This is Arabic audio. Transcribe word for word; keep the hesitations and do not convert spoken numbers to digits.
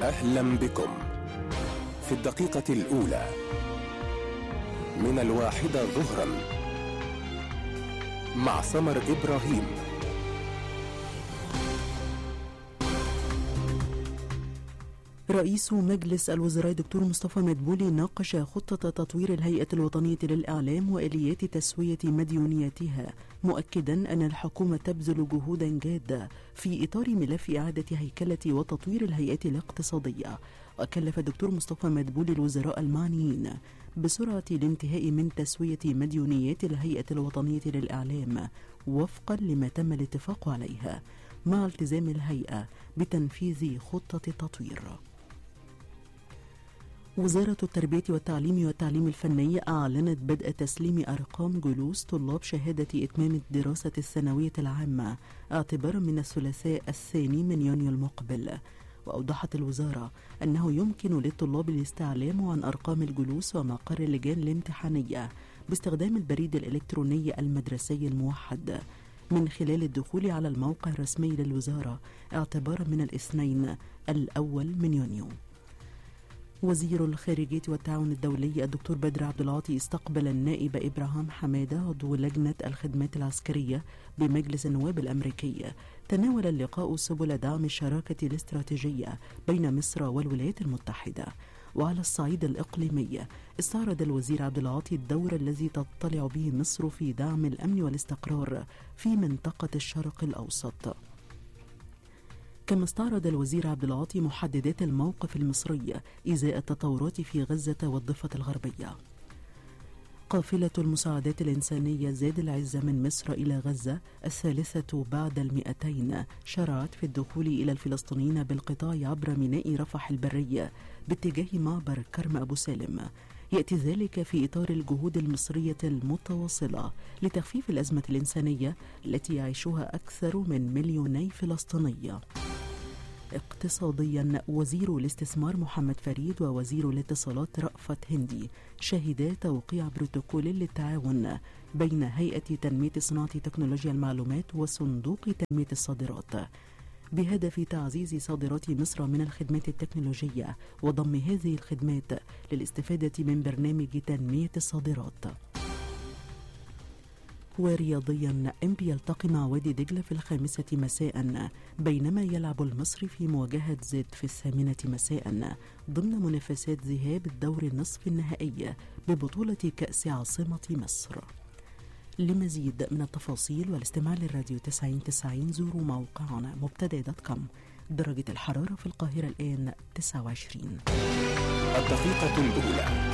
أهلا بكم في الدقيقة الأولى من الواحدة ظهرا مع سمر إبراهيم. رئيس مجلس الوزراء دكتور مصطفى مدبولي ناقش خطة تطوير الهيئة الوطنية للإعلام وآليات تسوية مديونياتها، مؤكدا أن الحكومة تبذل جهودا جادة في إطار ملف إعادة هيكلة وتطوير الهيئات الاقتصادية. وكلف الدكتور مصطفى مدبولي الوزراء المعنيين بسرعة الانتهاء من تسوية مديونيات الهيئة الوطنية للإعلام وفقا لما تم الاتفاق عليها، مع التزام الهيئة بتنفيذ خطة تطوير. وزارة التربية والتعليم والتعليم الفني أعلنت بدء تسليم أرقام جلوس طلاب شهادة إتمام الدراسة الثانوية العامة اعتبارا من الثلاثاء الثاني من يونيو المقبل. وأوضحت الوزارة أنه يمكن للطلاب الاستعلام عن أرقام الجلوس ومقر اللجان الامتحانية باستخدام البريد الإلكتروني المدرسي الموحد من خلال الدخول على الموقع الرسمي للوزارة اعتبارا من الاثنين الأول من يونيو. وزير الخارجية والتعاون الدولي الدكتور بدر عبد العاطي استقبل النائب إبراهام حمادة عضو لجنة الخدمات العسكرية بمجلس النواب الأمريكي. تناول اللقاء سبل دعم الشراكة الاستراتيجية بين مصر والولايات المتحدة. وعلى الصعيد الإقليمي استعرض الوزير عبد العاطي الدور الذي تطلع به مصر في دعم الأمن والاستقرار في منطقة الشرق الأوسط. كما استعرض الوزير عبد العاطي محددات الموقف المصري إزاء التطورات في غزة والضفة الغربية. قافلة المساعدات الإنسانية زاد العزة من مصر إلى غزة الثالثة بعد المئتين شرعت في الدخول إلى الفلسطينيين بالقطاع عبر ميناء رفح البري باتجاه معبر كرم أبو سالم. يأتي ذلك في إطار الجهود المصرية المتواصلة لتخفيف الأزمة الإنسانية التي يعيشها أكثر من مليوني فلسطيني. اقتصاديا، وزير الاستثمار محمد فريد ووزير الاتصالات رأفت هندي شهدا توقيع بروتوكول للتعاون بين هيئة تنمية صناعة تكنولوجيا المعلومات وصندوق تنمية الصادرات بهدف تعزيز صادرات مصر من الخدمات التكنولوجية وضم هذه الخدمات للاستفادة من برنامج تنمية الصادرات. ورياضيا، إنبي يلتقي مع وادي دجلة في الخامسة مساء بينما يلعب المصري في مواجهة زد في الثامنة مساء ضمن منافسات ذهاب الدور النصف النهائي ببطولة كأس عاصمة مصر. لمزيد من التفاصيل والاستماع للراديو تسعين تسعين زوروا موقعنا مبتدأ دوت كوم. درجة الحرارة في القاهرة الآن تسعة وعشرين. الدقيقة الأولى